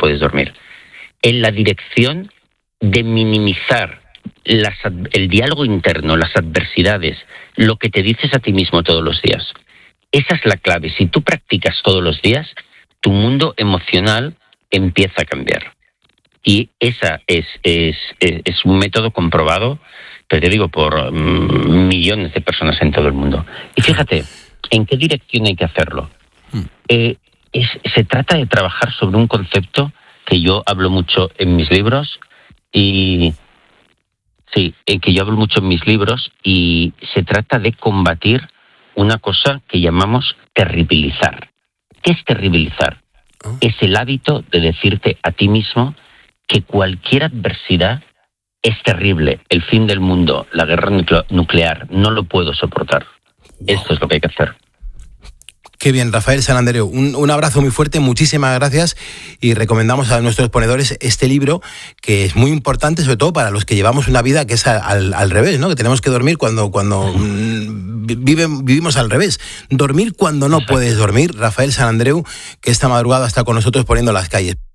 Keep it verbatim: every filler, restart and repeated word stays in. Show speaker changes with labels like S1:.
S1: puedes dormir. En la dirección de minimizar las, el diálogo interno, las adversidades, lo que te dices a ti mismo todos los días. Esa es la clave. Si tú practicas todos los días, tu mundo emocional empieza a cambiar. Y esa es, es, es, es un método comprobado, pero te digo, por mm, millones de personas en todo el mundo. Y fíjate, ¿en qué dirección hay que hacerlo? Eh, es, se trata de trabajar sobre un concepto que yo hablo mucho en mis libros y... Sí, eh, que yo hablo mucho en mis libros y se trata de combatir una cosa que llamamos terribilizar. ¿Qué es terribilizar? Oh. Es el hábito de decirte a ti mismo que cualquier adversidad es terrible, el fin del mundo, la guerra nuclear, no lo puedo soportar. Wow. Esto es lo que hay que hacer.
S2: Qué bien, Rafael Sant Andreu. Un, un abrazo muy fuerte, muchísimas gracias y recomendamos a nuestros ponedores este libro que es muy importante, sobre todo para los que llevamos una vida que es al, al revés, ¿no? Que tenemos que dormir cuando, cuando vive, vivimos al revés. Dormir cuando no puedes dormir. Rafael Sant Andreu, que esta madrugada está con nosotros poniendo las calles.